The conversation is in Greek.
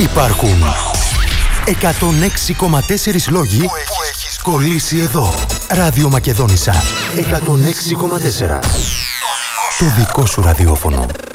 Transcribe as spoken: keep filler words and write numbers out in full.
Υπάρχουν εκατόν έξι κόμμα τέσσερα λόγοι που έχεις κολλήσει εδώ. Ράδιο Μακεδόνισσα εκατόν έξι κόμμα τέσσερα. Το δικό σου ραδιόφωνο.